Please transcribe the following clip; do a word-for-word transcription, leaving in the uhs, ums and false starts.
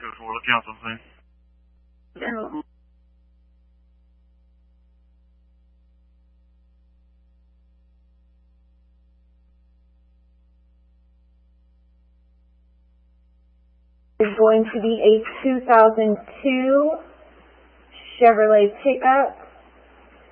go for. Look out something. No. Is going to be a two thousand two Chevrolet pickup.